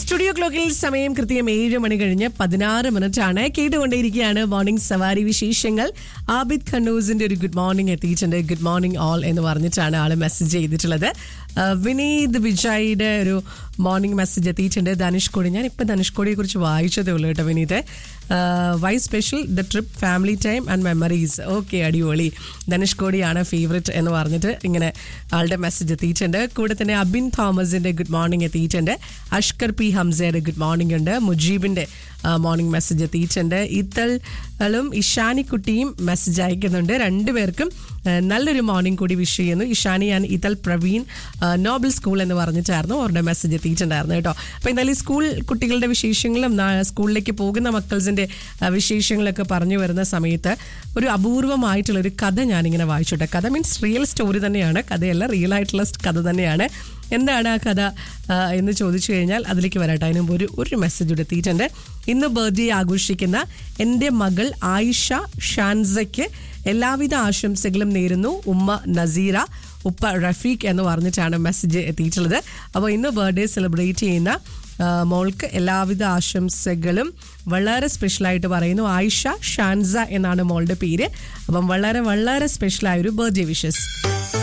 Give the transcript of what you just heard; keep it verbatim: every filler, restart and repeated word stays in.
Studio ക്ലോക്കിൽ സമയം കൃത്യം ഏഴ് മണി കഴിഞ്ഞ് പതിനാറ് മിനിറ്റ് ആണ്. കേട്ടുകൊണ്ടേയിരിക്കുകയാണ് മോർണിംഗ് സവാരി വിശേഷങ്ങൾ. ആബിദ് ഖന്നൂസിന്റെ ഒരു ഗുഡ് മോർണിംഗ് എത്തിയിട്ടുണ്ട്. ഗുഡ് മോർണിംഗ് ഓൾ എന്ന് പറഞ്ഞിട്ടാണ് ആള് മെസ്സേജ് ചെയ്തിട്ടുള്ളത്. വിനീത് വിജയുടെ ഒരു മോർണിംഗ് മെസ്സേജ് എത്തിയിട്ടുണ്ട്. ധനുഷ്കോടി, ഞാൻ ഇപ്പം ധനുഷ്കോടിയെ കുറിച്ച് വായിച്ചതേ ഉള്ളൂ കേട്ടോ Vineeth. Y special the trip family time and memories. Okay, അടിപൊളി. ധനുഷ്കോടിയാണ് ഫേവറേറ്റ് എന്ന് പറഞ്ഞിട്ട് ഇങ്ങനെ ആളുടെ മെസ്സേജ് എത്തിയിട്ടുണ്ട്. കൂടെ തന്നെ അബിൻ തോമസിന്റെ ഗുഡ് മോർണിംഗ് എത്തിയിട്ടുണ്ട്. അഷ്കർ പി ഹംസയുടെ ഗുഡ് മോർണിംഗ് ഉണ്ട്. മുജീബിന്റെ മോർണിംഗ് മെസ്സേജ് എത്തിയിട്ടുണ്ട്. ഇത്തളും ഇഷാനിക്കുട്ടിയും മെസ്സേജ് അയക്കുന്നുണ്ട്. രണ്ടുപേർക്കും നല്ലൊരു മോർണിംഗ് കൂടി വിഷ് ചെയ്യുന്നു. Ishani and ഇതൽ Praveen Nobel school എന്ന് പറഞ്ഞിട്ടായിരുന്നു അവരുടെ മെസ്സേജ് എത്തിയിട്ടുണ്ടായിരുന്നു കേട്ടോ. അപ്പോൾ എന്തായാലും ഈ സ്കൂൾ കുട്ടികളുടെ വിശേഷങ്ങളും സ്കൂളിലേക്ക് പോകുന്ന മക്കൾസിൻ്റെ വിശേഷങ്ങളൊക്കെ പറഞ്ഞു വരുന്ന സമയത്ത് ഒരു അപൂർവമായിട്ടുള്ള ഒരു കഥ ഞാനിങ്ങനെ വായിച്ചോട്ടെ. കഥ മീൻസ് റിയൽ സ്റ്റോറി തന്നെയാണ്, കഥയല്ല, റിയൽ ആയിട്ടുള്ള കഥ തന്നെയാണ്. എന്താണ് ആ കഥ എന്ന് ചോദിച്ചു കഴിഞ്ഞാൽ അതിലേക്ക് വരാട്ടെ. അതിന് മുമ്പ് ഒരു ഒരു മെസ്സേജ് കൂടെ എത്തിയിട്ടുണ്ട്. ഇന്ന് ബർത്ത്ഡേ ആഘോഷിക്കുന്ന എൻ്റെ മകൾ ആയിഷ ഷാൻസയ്ക്ക് എല്ലാവിധ ആശംസകളും നേരുന്നു. ഉമ്മ നസീറ, ഉപ്പ റഫീഖ് എന്ന് പറഞ്ഞിട്ടാണ് മെസ്സേജ് എത്തിയിട്ടുള്ളത്. അപ്പോൾ ഇന്ന് ബർത്ത്ഡേ സെലിബ്രേറ്റ് ചെയ്യുന്ന മോൾക്ക് എല്ലാവിധ ആശംസകളും വളരെ സ്പെഷ്യലായിട്ട് പറയുന്നു. ആയിഷ ഷാൻസ എന്നാണ് മോളുടെ പേര്. അപ്പം വളരെ വളരെ സ്പെഷ്യലായൊരു ബർത്ത്ഡേ വിഷസ്.